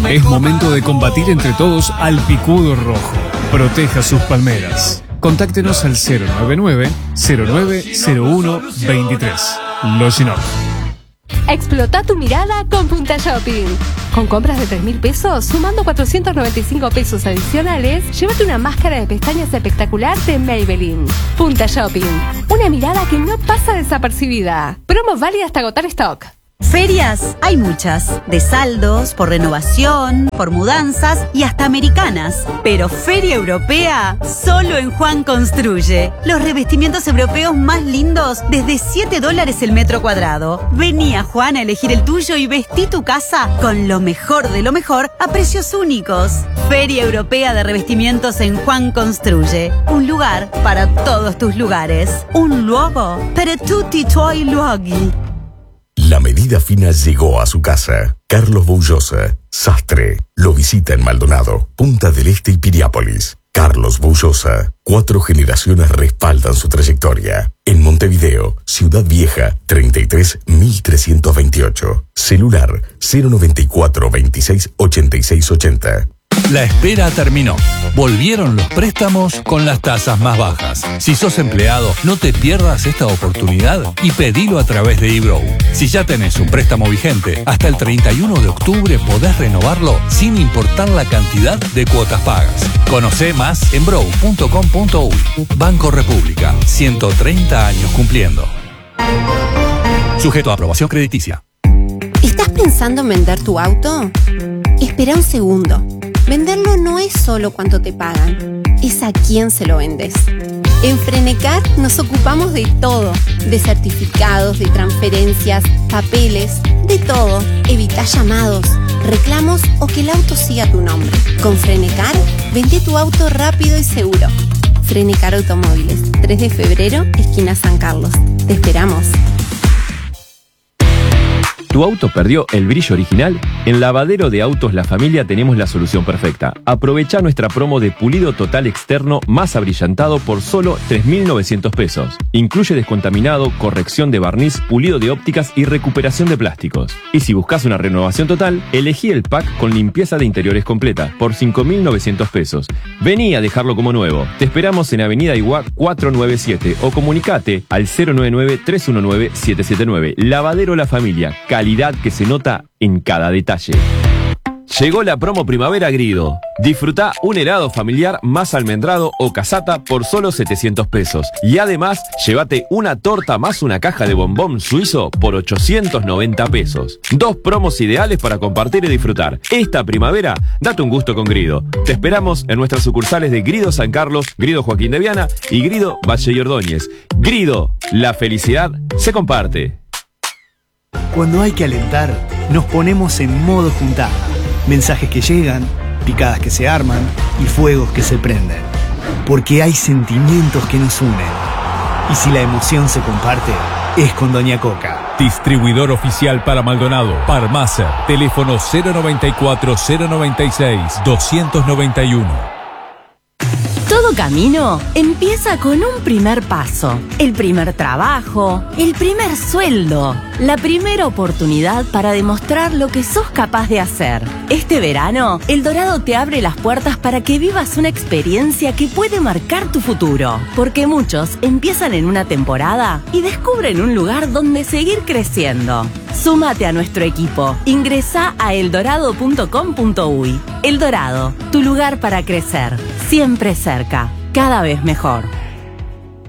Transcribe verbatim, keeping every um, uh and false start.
Es momento de combatir entre todos al picudo rojo. Proteja sus palmeras. Contáctenos al cero nueve nueve, cero nueve cero uno, veintitrés. Loginoc. Explota tu mirada con Punta Shopping. Con compras de tres mil pesos, sumando cuatrocientos noventa y cinco pesos adicionales, llévate una máscara de pestañas espectacular de Maybelline. Punta Shopping. Una mirada que no pasa desapercibida. Promo válida hasta agotar stock. Ferias hay muchas, de saldos, por renovación, por mudanzas y hasta americanas. Pero Feria Europea, solo en Juan Construye. Los revestimientos europeos más lindos desde siete dólares el metro cuadrado. Vení a Juan a elegir el tuyo y vestí tu casa con lo mejor de lo mejor a precios únicos. Feria Europea de Revestimientos en Juan Construye. Un lugar para todos tus lugares. Un luogo para tutti i tuoi luoghi. La medida fina llegó a su casa. Carlos Boullosa, sastre, lo visita en Maldonado, Punta del Este y Piriápolis. Carlos Boullosa, cuatro generaciones respaldan su trayectoria. En Montevideo, Ciudad Vieja, treinta y tres mil trescientos veintiocho. Celular cero noventa y cuatro, veintiséis, ochenta y seis ochenta. La espera terminó. Volvieron los préstamos con las tasas más bajas. Si sos empleado, no te pierdas esta oportunidad y pedilo a través de eBrow. Si ya tenés un préstamo vigente, hasta el treinta y uno de octubre podés renovarlo sin importar la cantidad de cuotas pagas. Conocé más en brow punto com punto uy. Banco República, ciento treinta años cumpliendo. Sujeto a aprobación crediticia. ¿Estás pensando en vender tu auto? Espera un segundo. Venderlo no es solo cuánto te pagan, es a quién se lo vendes. En Frenecar nos ocupamos de todo, de certificados, de transferencias, papeles, de todo. Evita llamados, reclamos o que el auto siga tu nombre. Con Frenecar, vende tu auto rápido y seguro. Frenecar Automóviles, tres de febrero, esquina San Carlos. Te esperamos. ¿Tu auto perdió el brillo original? En Lavadero de Autos La Familia tenemos la solución perfecta. Aprovecha nuestra promo de pulido total externo más abrillantado por solo tres mil novecientos pesos. Incluye descontaminado, corrección de barniz, pulido de ópticas y recuperación de plásticos. Y si buscas una renovación total, elegí el pack con limpieza de interiores completa por cinco mil novecientos pesos. Vení a dejarlo como nuevo. Te esperamos en Avenida Iguá cuatrocientos noventa y siete o comunicate al cero nueve nueve, tres uno nueve, siete siete nueve. Lavadero La Familia. Calidad que se nota en cada detalle. Llegó la promo Primavera Grido. Disfruta un helado familiar más almendrado o casata por solo setecientos pesos. Y además, llévate una torta más una caja de bombón suizo por ochocientos noventa pesos. Dos promos ideales para compartir y disfrutar. Esta primavera, date un gusto con Grido. Te esperamos en nuestras sucursales de Grido San Carlos, Grido Joaquín de Viana y Grido Valle y Ordóñez. Grido, la felicidad se comparte. Cuando hay que alentar, nos ponemos en modo juntada. Mensajes que llegan, picadas que se arman y fuegos que se prenden. Porque hay sentimientos que nos unen. Y si la emoción se comparte, es con Doña Coca. Distribuidor oficial para Maldonado. Parmacer. Teléfono cero noventa y cuatro, cero noventa y seis, doscientos noventa y uno. Todo camino empieza con un primer paso, el primer trabajo, el primer sueldo, la primera oportunidad para demostrar lo que sos capaz de hacer. Este verano, El Dorado te abre las puertas para que vivas una experiencia que puede marcar tu futuro, porque muchos empiezan en una temporada y descubren un lugar donde seguir creciendo. Súmate a nuestro equipo. Ingresá a eldorado punto com punto uy. El Dorado, tu lugar para crecer. Siempre cerca, cada vez mejor.